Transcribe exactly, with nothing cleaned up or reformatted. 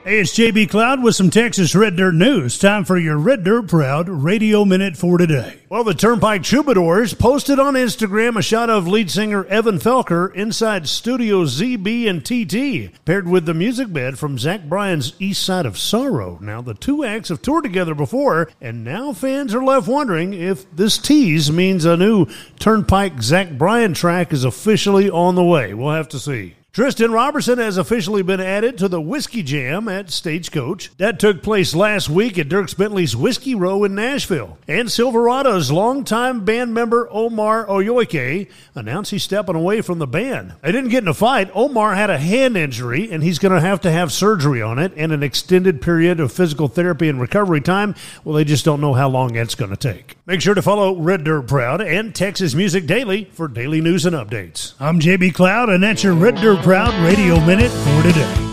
Hey, it's J B Cloud with some Texas Red Dirt news. Time for your Red Dirt Proud Radio Minute for today. Well, the Turnpike Troubadours posted on Instagram a shot of lead singer Evan Felker inside Studio Z B and T T, paired with the music bed from Zach Bryan's East Side of Sorrow. Now, the two acts have toured together before, and now fans are left wondering if this tease means a new Turnpike Zach Bryan track is officially on the way. We'll have to see. Tristan Robertson has officially been added to the Whiskey Jam at Stagecoach. That took place last week at Dierks Bentley's Whiskey Row in Nashville. And Silverado's longtime band member Omar Oyoike announced he's stepping away from the band. They didn't get in a fight. Omar had a hand injury, and he's going to have to have surgery on it and an extended period of physical therapy and recovery time. Well, they just don't know how long that's going to take. Make sure to follow Red Dirt Proud and Texas Music Daily for daily news and updates. I'm J B Cloud, and that's your Red Dirt Proud Radio Minute for today.